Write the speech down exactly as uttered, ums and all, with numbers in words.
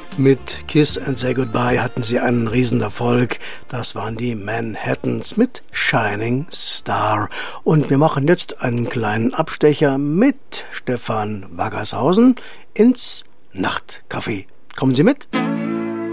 Mit Kiss and Say Goodbye hatten sie einen Riesenerfolg. Das waren die Manhattans mit Shining Star. Und wir machen jetzt einen kleinen Abstecher mit Stefan Waggershausen ins Nachtcafé. Kommen Sie mit?